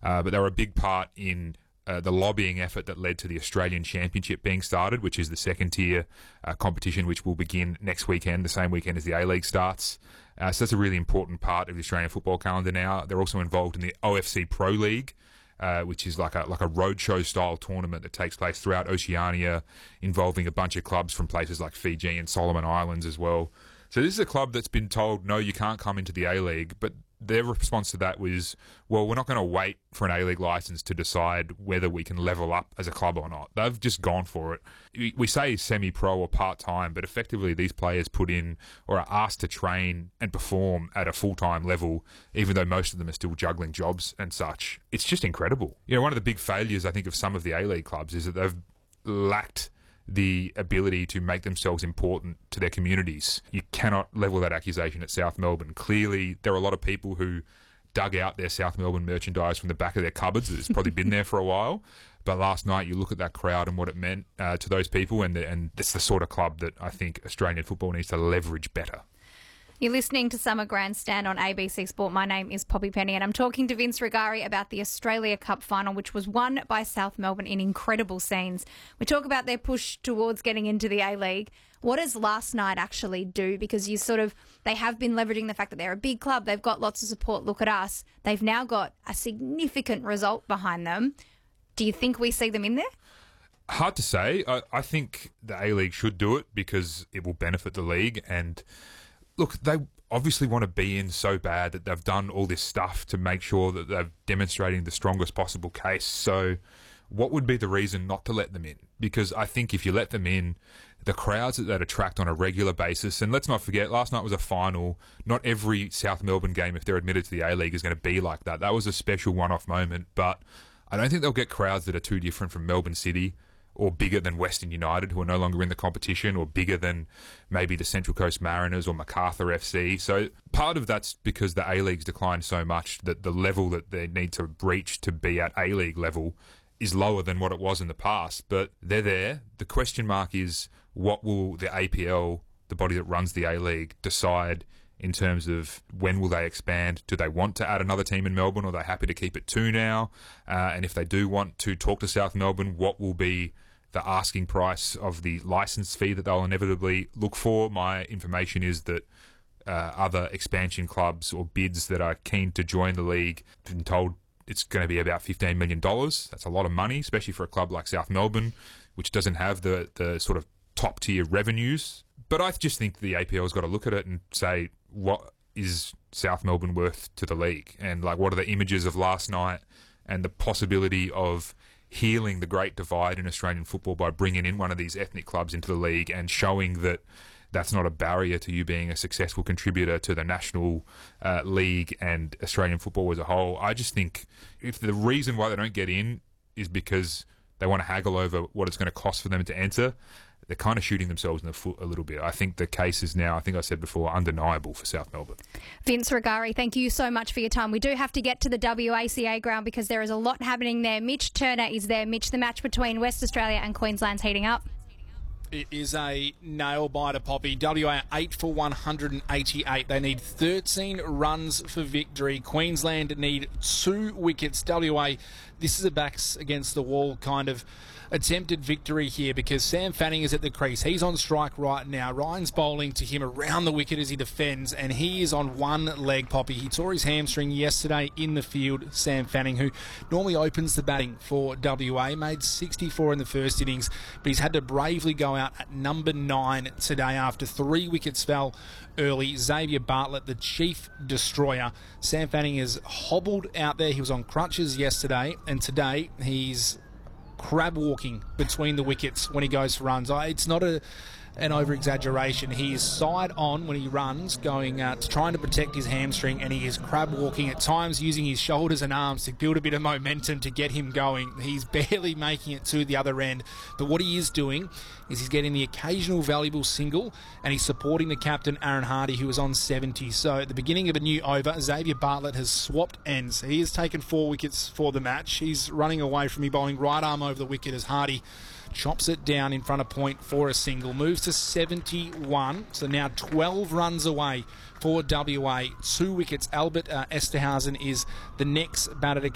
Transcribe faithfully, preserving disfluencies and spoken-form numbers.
uh, but they were a big part in Uh, the lobbying effort that led to the Australian Championship being started, which is the second tier uh, competition, which will begin next weekend, the same weekend as the A-League starts. Uh, so that's a really important part of the Australian football calendar now. They're also involved in the O F C Pro League, uh, which is like a like a roadshow style tournament that takes place throughout Oceania, involving a bunch of clubs from places like Fiji and Solomon Islands as well. So this is a club that's been told, no, you can't come into the A-League, but their response to that was, well, we're not going to wait for an A-League licence to decide whether we can level up as a club or not. They've just gone for it. We say semi-pro or part-time, but effectively these players put in or are asked to train and perform at a full-time level, even though most of them are still juggling jobs and such. It's just incredible. You know, one of the big failures, I think, of some of the A-League clubs is that they've lacked the ability to make themselves important to their communities. You cannot level that accusation at South Melbourne. Clearly, there are a lot of people who dug out their South Melbourne merchandise from the back of their cupboards. It's probably been there for a while. But last night, you look at that crowd and what it meant uh, to those people, and, the, and it's the sort of club that I think Australian football needs to leverage better. You're listening to Summer Grandstand on A B C Sport. My name is Poppy Penny, and I'm talking to Vince Rigari about the Australia Cup final, which was won by South Melbourne in incredible scenes. We talk about their push towards getting into the A-League. What does last night actually do? Because you sort of, they have been leveraging the fact that they're a big club. They've got lots of support. Look at us. They've now got a significant result behind them. Do you think we see them in there? Hard to say. I, I think the A-League should do it because it will benefit the league. And look, they obviously want to be in so bad that they've done all this stuff to make sure that they're demonstrating the strongest possible case. So what would be the reason not to let them in? Because I think if you let them in, the crowds that that attract on a regular basis, and let's not forget, last night was a final. Not every South Melbourne game, if they're admitted to the A-League, is going to be like that. That was a special one-off moment, but I don't think they'll get crowds that are too different from Melbourne City, or bigger than Western United, who are no longer in the competition, or bigger than maybe the Central Coast Mariners or Macarthur F C. So part of that's because the A-League's declined so much that the level that they need to reach to be at A-League level is lower than what it was in the past. But they're there. The question mark is, what will the A P L, the body that runs the A-League, decide in terms of when will they expand? Do they want to add another team in Melbourne, or are they happy to keep it two now? Uh, and if they do want to talk to South Melbourne, what will be the asking price of the licence fee that they'll inevitably look for? My information is that uh, other expansion clubs or bids that are keen to join the league have been told it's going to be about fifteen million dollars. That's a lot of money, especially for a club like South Melbourne, which doesn't have the, the sort of top-tier revenues. But I just think the A P L's got to look at it and say, what is South Melbourne worth to the league? And like, what are the images of last night and the possibility of healing the great divide in Australian football by bringing in one of these ethnic clubs into the league and showing that that's not a barrier to you being a successful contributor to the National uh, League and Australian football as a whole. I just think if the reason why they don't get in is because they want to haggle over what it's going to cost for them to enter, they're kind of shooting themselves in the foot a little bit. I think the case is now, I think I said before, undeniable for South Melbourne. Vince Rigari, thank you so much for your time. We do have to get to the W A C A ground because there is a lot happening there. Mitch Turner is there. Mitch, the match between West Australia and Queensland's heating up. It is a nail-biter, Poppy. W A eight for one hundred eighty-eight. They need thirteen runs for victory. Queensland need two wickets. W A, this is a backs against the wall kind of attempted victory here because Sam Fanning is at the crease. He's on strike right now. Ryan's bowling to him around the wicket as he defends, and he is on one leg, Poppy. He tore his hamstring yesterday in the field, Sam Fanning, who normally opens the batting for W A, made sixty-four in the first innings, but he's had to bravely go out at number nine today after three wickets fell early. Xavier Bartlett, the chief destroyer. Sam Fanning is hobbled out there. He was on crutches yesterday, and today he's crab walking between the wickets when he goes for runs. It's not a an over-exaggeration. He is side on when he runs, going uh, to trying to protect his hamstring, and he is crab walking at times, using his shoulders and arms to build a bit of momentum to get him going. He's barely making it to the other end, but what he is doing is he's getting the occasional valuable single, and he's supporting the captain, Aaron Hardy, who is on seventy. So at the beginning of a new over, Xavier Bartlett has swapped ends. He has taken four wickets for the match. He's running away from me, bowling right arm over the wicket as Hardy chops it down in front of point for a single. Moves to seventy-one, so now twelve runs away for W A. Two wickets. Albert uh, Esterhausen is the next batter to